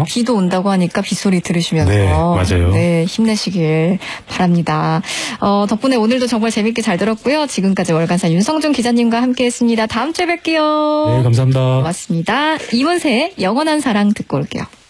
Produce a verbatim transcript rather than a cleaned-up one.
비도 온다고 하니까 빗소리 들으시면서 네, 맞아요. 네, 힘내시길 바랍니다. 어, 덕분에 오늘도 정말 재밌게 잘 들었고요. 지금까지 월간사 윤성준 기자님과 함께했습니다. 다음 주에 뵐게요. 네, 감사합니다. 고맙습니다. 이문세의 영원한 사랑 듣고 올게요.